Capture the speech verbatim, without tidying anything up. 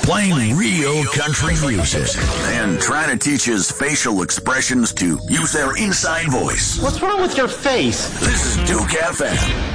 playing real country music, and trying to teach his facial expressions to use their inside voice. What's wrong with your face? This is Duke F M.